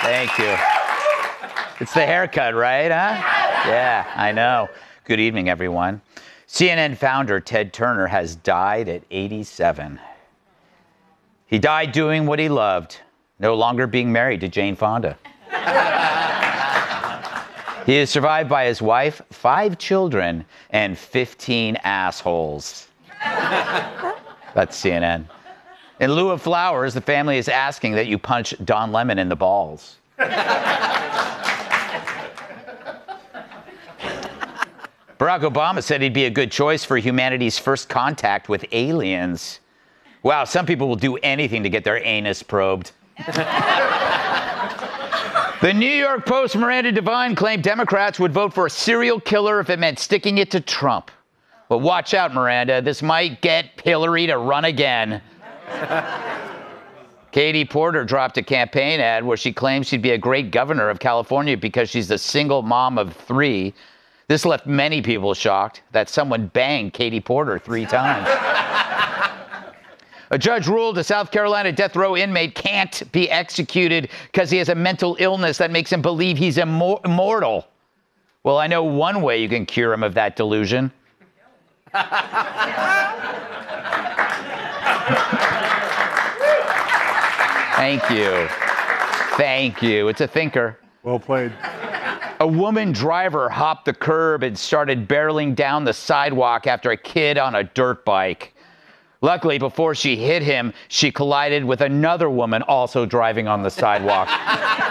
Thank you. It's the haircut, right, huh? Yeah, I know. Good evening, everyone. CNN founder Ted Turner has died at 87. He died doing what he loved, no longer being married to Jane Fonda. He is survived by his wife, 5 children, and 15 assholes. That's CNN. In lieu of flowers, the family is asking that you punch Don Lemon in the balls. Barack Obama said he'd be a good choice for humanity's first contact with aliens. Wow, some people will do anything to get their anus probed. The New York Post Miranda Devine claimed Democrats would vote for a serial killer if it meant sticking it to Trump. But watch out, Miranda. This might get Hillary to run again. Katie Porter dropped a campaign ad where she claims she'd be a great governor of California because she's a single mom of 3. This left many people shocked that someone banged Katie Porter 3 times. A judge ruled a South Carolina death row inmate can't be executed because he has a mental illness that makes him believe he's immortal. Well, I know one way you can cure him of that delusion. Thank you. Thank you. It's a thinker. Well played. A woman driver hopped the curb and started barreling down the sidewalk after a kid on a dirt bike. Luckily, before she hit him, she collided with another woman also driving on the sidewalk.